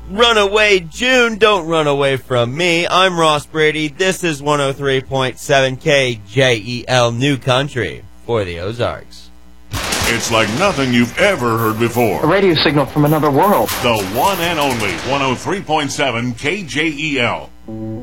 Run away, June, don't run away from me. I'm Ross Brady. This is 103.7 KJEL New Country for the Ozarks. It's like nothing you've ever heard before. A radio signal from another world. The one and only 103.7 KJEL.